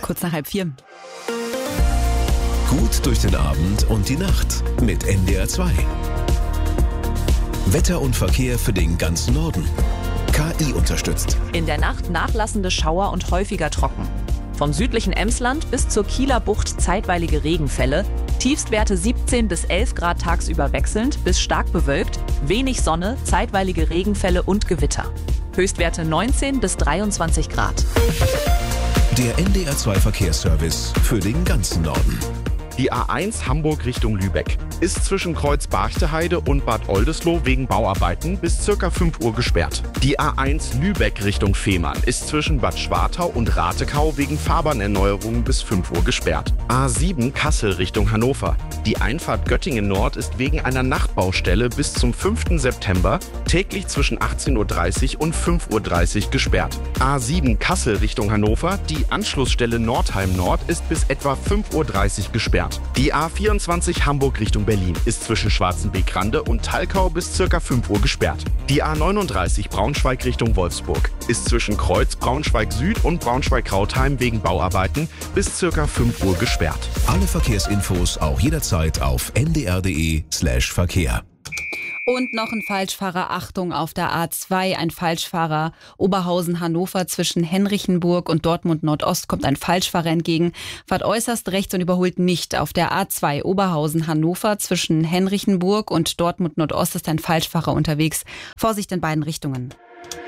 kurz nach 3:30. Gut durch den Abend und die Nacht mit NDR 2. Wetter und Verkehr für den ganzen Norden. KI unterstützt. In der Nacht nachlassende Schauer und häufiger trocken. Vom südlichen Emsland bis zur Kieler Bucht zeitweilige Regenfälle. Tiefstwerte 17 bis 11 Grad tagsüber wechselnd bis stark bewölkt. Wenig Sonne, zeitweilige Regenfälle und Gewitter. Höchstwerte 19 bis 23 Grad. Der NDR 2 Verkehrsservice für den ganzen Norden. Die A1 Hamburg Richtung Lübeck ist zwischen Kreuz Barchteheide und Bad Oldesloe wegen Bauarbeiten bis ca. 5 Uhr gesperrt. Die A1 Lübeck Richtung Fehmarn ist zwischen Bad Schwartau und Ratekau wegen Fahrbahnerneuerungen bis 5 Uhr gesperrt. A7 Kassel Richtung Hannover. Die Einfahrt Göttingen Nord ist wegen einer Nachtbaustelle bis zum 5. September täglich zwischen 18:30 Uhr und 5:30 Uhr gesperrt. A7 Kassel Richtung Hannover. Die Anschlussstelle Nordheim Nord ist bis etwa 5:30 Uhr gesperrt. Die A24 Hamburg Richtung Berlin ist zwischen Schwarzenbeek-Rande und Talkau bis ca. 5 Uhr gesperrt. Die A39 Braunschweig Richtung Wolfsburg ist zwischen Kreuz Braunschweig Süd und Braunschweig-Krautheim wegen Bauarbeiten bis ca. 5 Uhr gesperrt. Alle Verkehrsinfos auch jederzeit auf ndr.de/Verkehr. Und noch ein Falschfahrer, Achtung, auf der A2, ein Falschfahrer, Oberhausen-Hannover zwischen Henrichenburg und Dortmund Nordost kommt ein Falschfahrer entgegen, fahrt äußerst rechts und überholt nicht. Auf der A2 Oberhausen-Hannover zwischen Henrichenburg und Dortmund Nordost ist ein Falschfahrer unterwegs. Vorsicht in beiden Richtungen.